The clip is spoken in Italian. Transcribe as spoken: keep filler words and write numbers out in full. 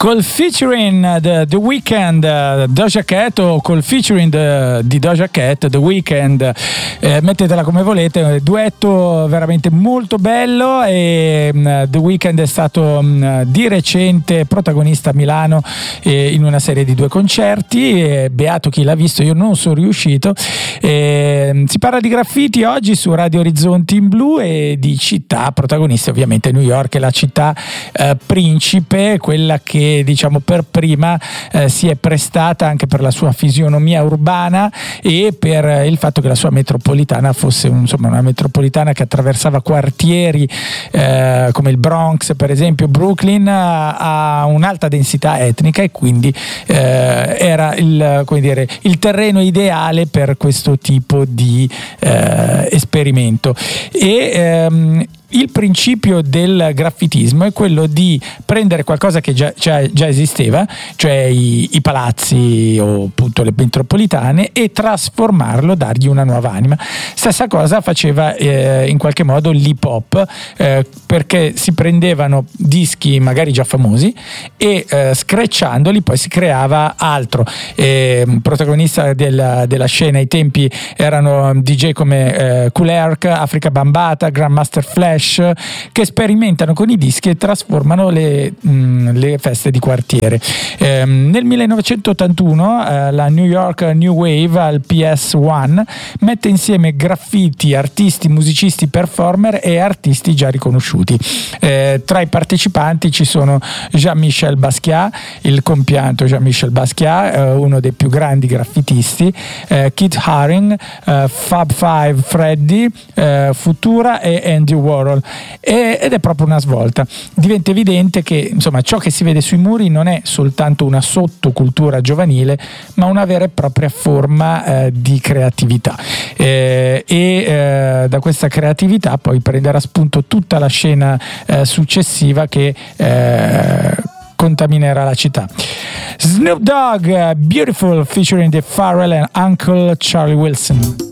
col featuring The, The Weeknd, uh, Doja Cat, o col featuring the, di Doja Cat, The Weeknd, eh, mettetela come volete, un duetto veramente molto bello. E um, The Weeknd è stato um, di recente protagonista a Milano eh, in una serie di due concerti, e beato chi l'ha visto, io non sono riuscito. E, si parla di graffiti oggi su Radio Orizzonti in Blu e di città protagoniste, ovviamente New York è la città eh, principe, quella che diciamo per prima eh, si è prestata anche per la sua fisionomia urbana e per il fatto che la sua metropolitana fosse un, insomma una metropolitana che attraversava quartieri eh, come il Bronx, per esempio Brooklyn, ha un'alta densità etnica, e quindi eh, era il, come dire, il terreno ideale per questo tipo di eh, esperimento. E ehm, il principio del graffitismo è quello di prendere qualcosa che già, già, già esisteva, cioè i, i palazzi o appunto le metropolitane, e trasformarlo, dargli una nuova anima. Stessa cosa faceva eh, in qualche modo l'hip hop, eh, perché si prendevano dischi magari già famosi e eh, scratchandoli poi si creava altro. Eh, protagonista della, della scena ai tempi erano D J come eh, Kool Herc, Afrika Bambaataa, Grandmaster Flash, che sperimentano con i dischi e trasformano le, mh, le feste di quartiere. Eh, nel millenovecentottantuno eh, la New York New Wave al P S uno mette insieme graffiti, artisti, musicisti, performer e artisti già riconosciuti. Eh, tra i partecipanti ci sono Jean-Michel Basquiat, il compianto Jean-Michel Basquiat, eh, uno dei più grandi graffitisti, eh, Keith Haring, eh, Fab Five Freddy, eh, Futura e Andy Warhol. Ed è proprio una svolta. Diventa evidente che insomma ciò che si vede sui muri non è soltanto una sottocultura giovanile, ma una vera e propria forma eh, di creatività, eh, e eh, da questa creatività poi prenderà spunto tutta la scena eh, successiva che eh, contaminerà la città. Snoop Dogg, Beautiful, featuring The Pharrell and Uncle Charlie Wilson.